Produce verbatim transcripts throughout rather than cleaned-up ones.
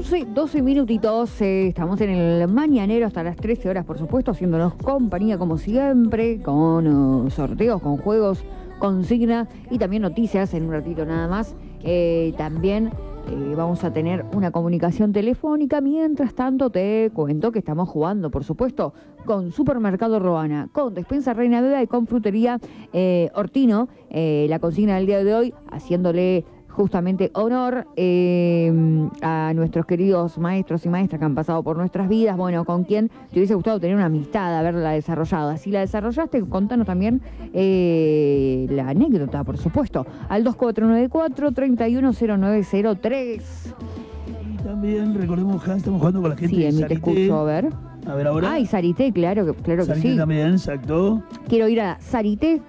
doce, doce minutitos, eh, estamos en el mañanero hasta las trece horas, por supuesto, haciéndonos compañía como siempre, con uh, sorteos, con juegos, consigna y también noticias en un ratito nada más. Eh, también eh, vamos a tener una comunicación telefónica. Mientras tanto te cuento que estamos jugando, por supuesto, con Supermercado Roana, con Despensa Reina Beba y con Frutería eh, Hortino. Eh, la consigna del día de hoy, haciéndole justamente honor eh, a nuestros queridos maestros y maestras que han pasado por nuestras vidas. Bueno, con quien te hubiese gustado tener una amistad, haberla desarrollado. Si la desarrollaste, contanos también eh, la anécdota, por supuesto, al dos cuatro nueve cuatro, tres uno cero nueve cero tres. Y también recordemos que estamos jugando con la gente sí, de Sarité. Sí, te escucho, a ver. A ver ahora. Ah, y Sarité, claro que, claro Sarité que sí. También, exacto. Quiero ir a Sarité.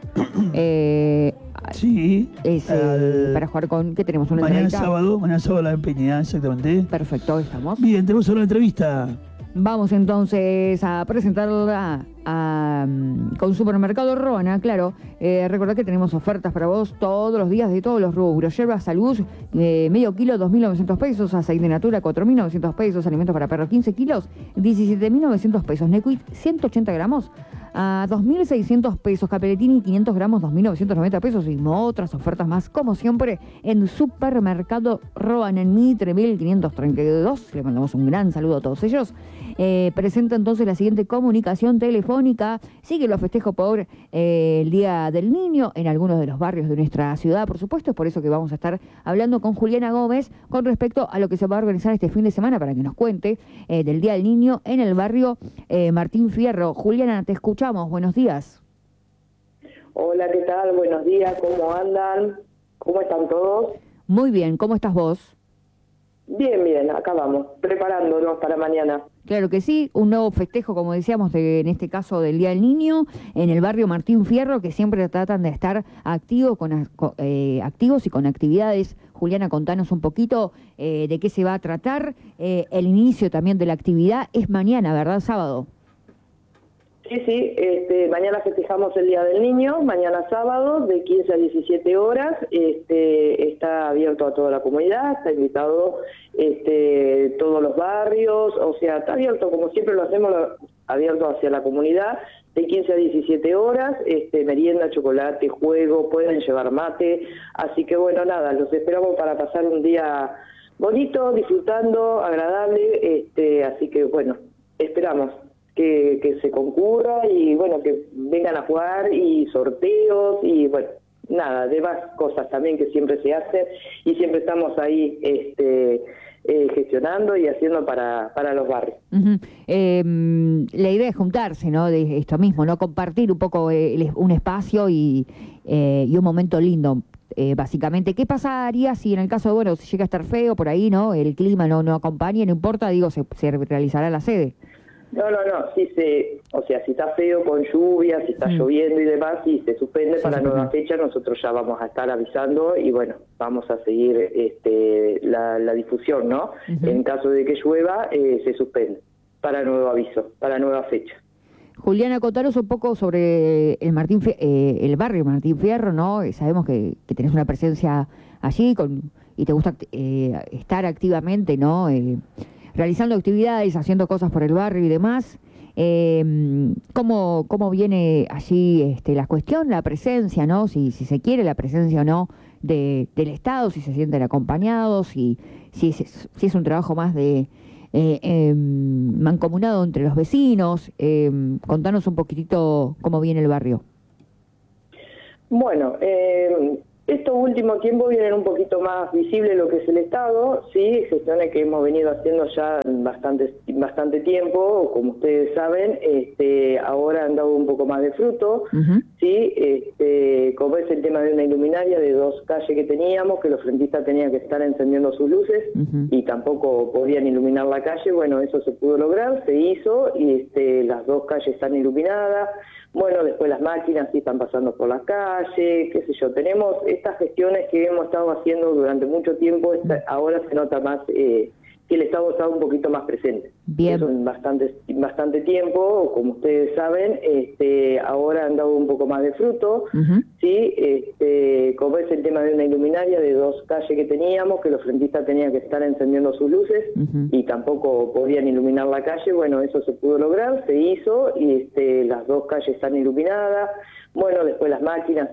eh, Sí. Es, eh, para jugar con... ¿Qué tenemos? ¿Una mañana entrevista? sábado, mañana sábado la Peña, exactamente. Perfecto, estamos. Bien, tenemos una entrevista. Vamos entonces a presentarla a, um, con Supermercado Roana, claro. Eh, recordad que tenemos ofertas para vos todos los días de todos los rubros. Yerba Salud, eh, medio kilo, dos mil novecientos pesos. Aceite de Natura, cuatro mil novecientos pesos. Alimentos para perros, quince kilos, diecisiete mil novecientos pesos. Nequit, ciento ochenta gramos, a dos mil seiscientos pesos. Capeletini, quinientos gramos, dos mil novecientos noventa pesos. Y otras ofertas más, como siempre, en Supermercado Roana, en Mitre mil quinientos treinta y dos. Le mandamos un gran saludo a todos ellos. Eh, presenta entonces la siguiente comunicación telefónica. Sigue los festejos por eh, el Día del Niño en algunos de los barrios de nuestra ciudad, por supuesto. Es por eso que vamos a estar hablando con Juliana Gómez con respecto a lo que se va a organizar este fin de semana, para que nos cuente eh, del Día del Niño en el barrio eh, Martín Fierro. Juliana, te escuchamos. Buenos días. Hola, ¿qué tal? Buenos días. ¿Cómo andan? ¿Cómo están todos? Muy bien. ¿Cómo estás vos? Bien, bien, acá vamos, preparándonos para mañana. Claro que sí, un nuevo festejo, como decíamos, de, en este caso del Día del Niño, en el barrio Martín Fierro, que siempre tratan de estar activos, con, eh, activos y con actividades. Juliana, contanos un poquito eh, de qué se va a tratar. Eh, el inicio también de la actividad es mañana, ¿verdad? Sábado. Sí, sí, este, mañana festejamos el Día del Niño, mañana sábado, de quince a diecisiete horas, este, está abierto a toda la comunidad, está invitado este, todos los barrios, o sea, está abierto, como siempre lo hacemos, abierto hacia la comunidad, de quince a diecisiete horas, este, merienda, chocolate, juego, pueden llevar mate, así que bueno, nada, los esperamos para pasar un día bonito, disfrutando, agradable, este, así que bueno, esperamos. Que, que se concurra y bueno, que vengan a jugar y sorteos y bueno, nada, demás cosas también que siempre se hacen y siempre estamos ahí este, eh, gestionando y haciendo para, para los barrios. Uh-huh. eh, la idea es juntarse, ¿no? De esto mismo, ¿no? Compartir un poco el, un espacio y, eh, y un momento lindo. Eh, básicamente, ¿qué pasaría si en el caso de, bueno, si llega a estar feo por ahí, ¿no? El clima no, no acompaña, no importa, digo, se, se realizará la sede. No, no, no, sí se, o sea, si está feo con lluvia, si está mm. lloviendo y demás, sí se suspende sí, para sí, nueva sí. fecha, nosotros ya vamos a estar avisando y bueno, vamos a seguir este, la, la difusión, ¿no? Uh-huh. En caso de que llueva, eh, se suspende para nuevo aviso, para nueva fecha. Juliana, contanos un poco sobre el Martín eh, el barrio Martín Fierro, ¿no? Sabemos que, que tenés una presencia allí con, y te gusta eh, estar activamente, ¿no? Eh, realizando actividades, haciendo cosas por el barrio y demás. Eh, ¿cómo, ¿Cómo viene allí este, la cuestión, la presencia, ¿no? Si, si se quiere la presencia o no de, del Estado, si se sienten acompañados, si, si, es, si es un trabajo más de eh, eh, mancomunado entre los vecinos. Eh, contanos un poquitito cómo viene el barrio. Bueno, eh... estos últimos tiempos vienen un poquito más visible lo que es el Estado, sí, gestiones que hemos venido haciendo ya bastante, bastante tiempo, como ustedes saben, este, ahora han dado un poco más de fruto, uh-huh. sí, este, como es el tema de una iluminaria de dos calles que teníamos, que los frentistas tenían que estar encendiendo sus luces uh-huh. y tampoco podían iluminar la calle, bueno, eso se pudo lograr, se hizo y este, las dos calles están iluminadas. Bueno, después las máquinas sí están pasando por la calle, qué sé yo. Tenemos estas gestiones que hemos estado haciendo durante mucho tiempo, esta, ahora se nota más eh, que el Estado está un poquito más presente. Bien. Eso en bastante, bastante tiempo, como ustedes saben, este, ahora han dado un poco más de fruto, Uh-huh. ¿sí? Este, como es el tema de una iluminaria de dos calles que teníamos, que los frentistas tenían que estar encendiendo sus luces Uh-huh. y tampoco podían iluminar la calle, bueno, eso se pudo lograr, se hizo y este, las dos calles están iluminadas, bueno, después las máquinas